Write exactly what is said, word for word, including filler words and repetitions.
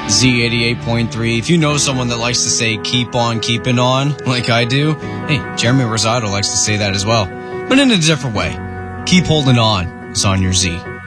Z eighty-eight point three. If you know someone that likes to say keep on keeping on, like I do, hey, Jeremy Rosado likes to say that as well, but in a different way. Keep holding on. It's on your Z.